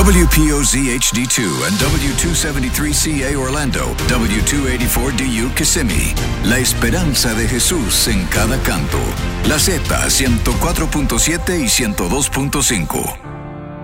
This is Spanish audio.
WPOZ HD2 and W273CA Orlando, W284DU Kissimmee. La esperanza de Jesús en cada canto. La Z 104.7 y 102.5.